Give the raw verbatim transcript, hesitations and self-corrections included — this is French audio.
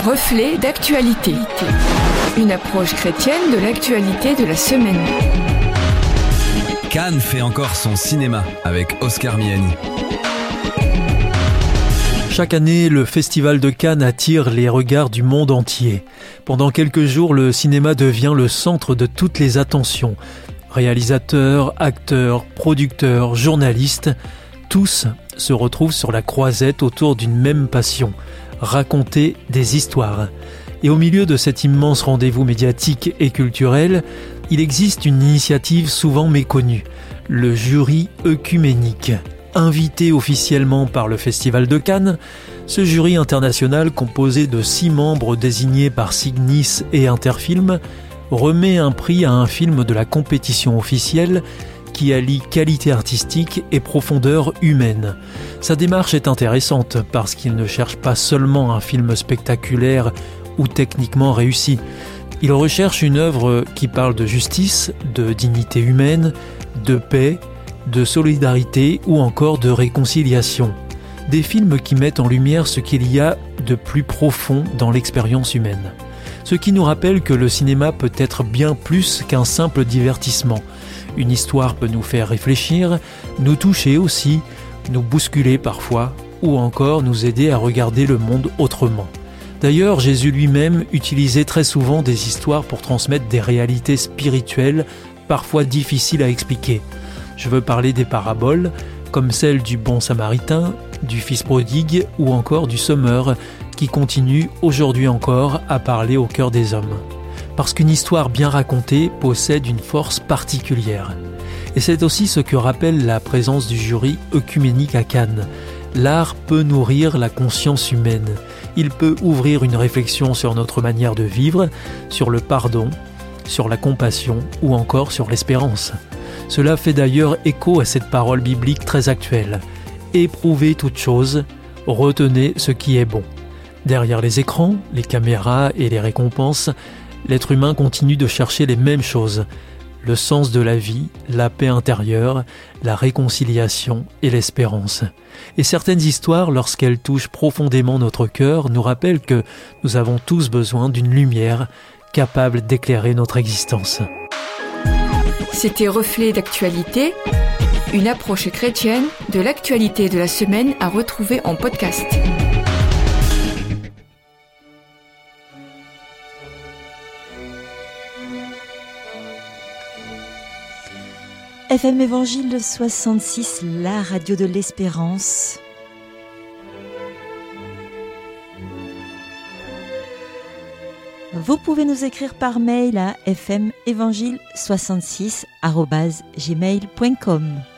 Reflet d'actualité. Une approche chrétienne de l'actualité de la semaine. Cannes fait encore son cinéma avec Oscar Miani. Chaque année, le Festival de Cannes attire les regards du monde entier. Pendant quelques jours, le cinéma devient le centre de toutes les attentions. Réalisateurs, acteurs, producteurs, journalistes, tous se retrouvent sur la croisette autour d'une même passion, raconter des histoires. Et au milieu de cet immense rendez-vous médiatique et culturel, il existe une initiative souvent méconnue, le jury œcuménique. Invité officiellement par le Festival de Cannes, ce jury international composé de six membres désignés par Cygnis et Interfilm remet un prix à un film de la compétition officielle qui allie qualité artistique et profondeur humaine. Sa démarche est intéressante parce qu'il ne cherche pas seulement un film spectaculaire ou techniquement réussi. Il recherche une œuvre qui parle de justice, de dignité humaine, de paix, de solidarité ou encore de réconciliation. Des films qui mettent en lumière ce qu'il y a de plus profond dans l'expérience humaine. Ce qui nous rappelle que le cinéma peut être bien plus qu'un simple divertissement. Une histoire peut nous faire réfléchir, nous toucher aussi, nous bousculer parfois, ou encore nous aider à regarder le monde autrement. D'ailleurs, Jésus lui-même utilisait très souvent des histoires pour transmettre des réalités spirituelles, parfois difficiles à expliquer. Je veux parler des paraboles, comme celle du bon samaritain, du fils prodigue ou encore du sommeur, qui continue aujourd'hui encore à parler au cœur des hommes. Parce qu'une histoire bien racontée possède une force particulière. Et c'est aussi ce que rappelle la présence du jury œcuménique à Cannes. L'art peut nourrir la conscience humaine. Il peut ouvrir une réflexion sur notre manière de vivre, sur le pardon, sur la compassion ou encore sur l'espérance. Cela fait d'ailleurs écho à cette parole biblique très actuelle. Éprouvez toute chose, retenez ce qui est bon. Derrière les écrans, les caméras et les récompenses, l'être humain continue de chercher les mêmes choses. Le sens de la vie, la paix intérieure, la réconciliation et l'espérance. Et certaines histoires, lorsqu'elles touchent profondément notre cœur, nous rappellent que nous avons tous besoin d'une lumière capable d'éclairer notre existence. C'était Reflet d'actualité, une approche chrétienne de l'actualité de la semaine à retrouver en podcast. F M Évangile soixante-six, la radio de l'espérance. Vous pouvez nous écrire par mail à f m évangile soixante-six arobase gmail point com.